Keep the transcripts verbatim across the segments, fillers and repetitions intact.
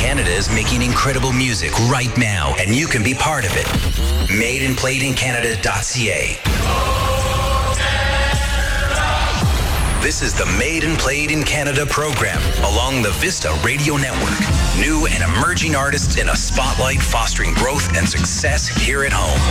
Canada is making incredible music right now, and you can be part of it. made and played in canada dot c a. This is the Made and Played in Canada program along the Vista Radio Network. New and emerging artists in a spotlight fostering growth and success here at home.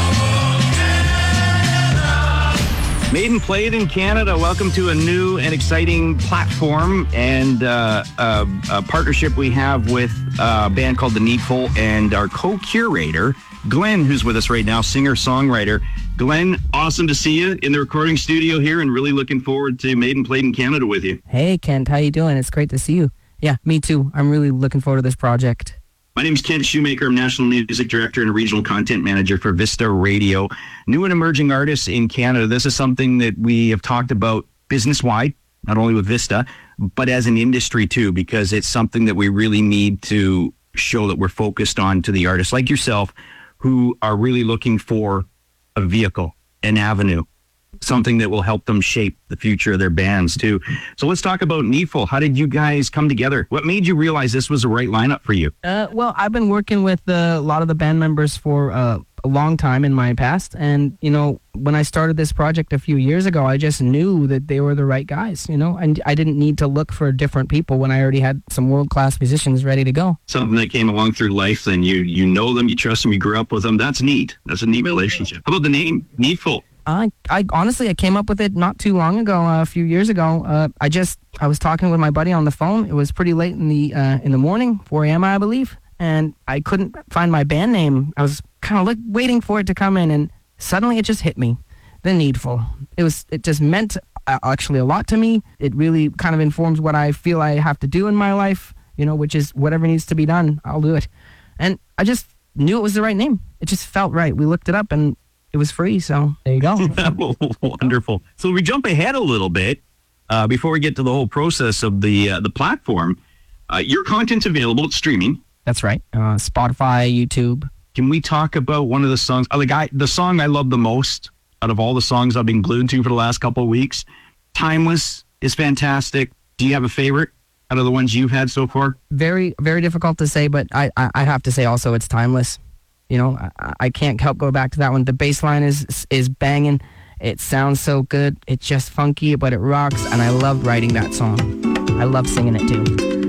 Made and Played in Canada. Welcome to a new and exciting platform and uh, uh, a partnership we have with a band called The Needful and our co-curator, Glenn, who's with us right now, singer-songwriter. Glenn, awesome to see you in the recording studio here and really looking forward to Made and Played in Canada with you. Hey, Kent. How you doing? It's great to see you. Yeah, me too. I'm really looking forward to this project. My name is Kent Shoemaker. I'm National Music Director and Regional Content Manager for Vista Radio. New and emerging artists in Canada. This is something that we have talked about business-wide, not only with Vista, but as an industry too, because it's something that we really need to show that we're focused on to the artists like yourself who are really looking for a vehicle, an avenue, something that will help them shape the future of their bands too. So let's talk about Needful. How did you guys come together? What made you realize this was the right lineup for you? Uh, well, I've been working with uh, a lot of the band members for uh, a long time in my past. And, you know, when I started this project a few years ago, I just knew that they were the right guys, you know, and I didn't need to look for different people when I already had some world-class musicians ready to go. Something that came along through life, then you you know them, you trust them, you grew up with them. That's neat. That's a neat relationship. How about the name, Needful? I, I honestly, I came up with it not too long ago, uh, a few years ago. Uh, I just, I was talking with my buddy on the phone. It was pretty late in the uh, in the morning, four a.m. I believe, and I couldn't find my band name. I was kind of look, waiting for it to come in, and suddenly it just hit me, The Needful. It was, it just meant uh, actually a lot to me. It really kind of informs what I feel I have to do in my life, you know, which is whatever needs to be done, I'll do it. And I just knew it was the right name. It just felt right. We looked it up, and it was free, so there you go. Wonderful. So we jump ahead a little bit uh, before we get to the whole process of the uh, the platform. Uh, your content's available. It's streaming. That's right. Uh, Spotify, YouTube. Can we talk about one of the songs? Oh, the guy, the song I love the most out of all the songs I've been glued to for the last couple of weeks, Timeless, is fantastic. Do you have a favorite out of the ones you've had so far? Very, very difficult to say, but I, I, I have to say also it's Timeless. You know, I, I can't help go back to that one. The bass line is is banging. It sounds so good. It's just funky, but it rocks. And I love writing that song. I love singing it too.